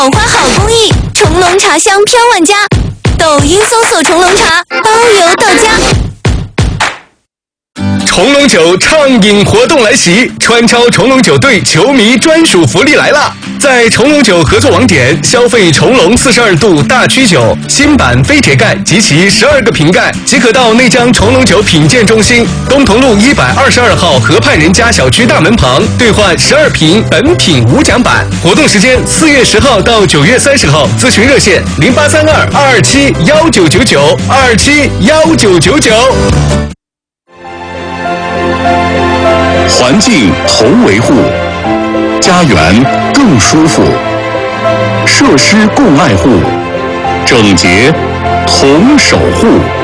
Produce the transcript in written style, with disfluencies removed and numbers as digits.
好花好公益，重龙茶香飘万家。抖音搜索重龙茶，包邮到家。 重龙酒畅饮活动来袭，川超重龙酒队球迷专属福利来了！在重龙酒合作网点消费重龙42度大曲酒新版飞铁盖及其12个瓶盖，即可到内江重龙酒品鉴中心东同路122号河畔人家小区大门旁兑换12瓶本品无奖版。活动时间4月10号到9月30号，咨询热线0832271999，271999。 环境同维护，家园更舒服；设施共爱护，整洁同守护。